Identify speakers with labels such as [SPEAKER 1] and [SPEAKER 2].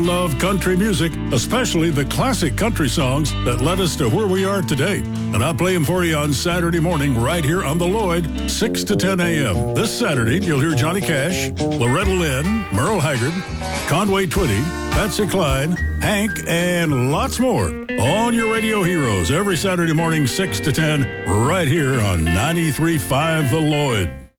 [SPEAKER 1] Love country music, especially the classic country songs that led us to where we are today. And I play them for you on Saturday morning right here on the Lloyd, 6 to 10 a.m. This Saturday, you'll hear Johnny Cash, Loretta Lynn, Merle Haggard, Conway Twitty, Patsy Cline, Hank, and lots more on your radio heroes every Saturday morning, 6 to 10, right here on 93.5 The Lloyd.